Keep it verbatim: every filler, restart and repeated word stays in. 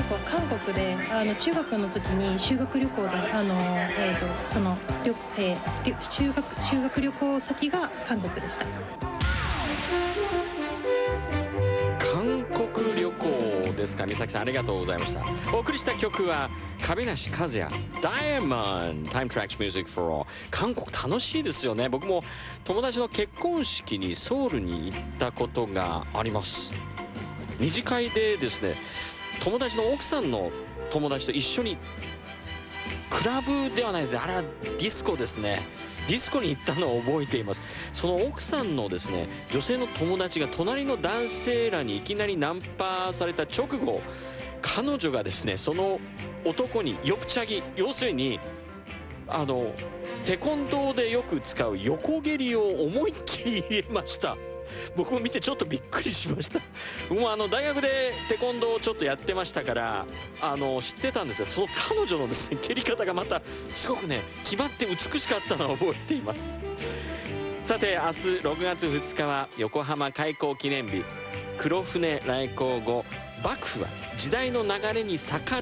行は韓国であの中学の時に修学旅行であの、えー、とその、えー、修学修学旅行先が韓国でした。 韓国旅行ですか。美咲さんありがとうございました。お送りした曲は亀梨和也 Diamond Time Tracks Music for All。 韓国楽しいですよね。僕も友達の結婚式にソウルに行ったことがあります。二次会でですね、友達の奥さんの友達と一緒にクラブではないですね、あれはディスコですね、ディスコに行ったのを覚えています。その奥さんのですね女性の友達が隣の男性らにいきなりナンパされた直後、彼女がですねその男にヨプチャギ、要するにあのテコンドーでよく使う横蹴りを思いっきり入れました。僕も見てちょっとびっくりしました。僕もあの大学でテコンドーをちょっとやってましたからあの知ってたんですが、その彼女のですね蹴り方がまたすごくね決まって美しかったのを覚えています。さて明日ろくがつふつかは横浜開港記念日。黒船来航後、幕府は時代の流れに逆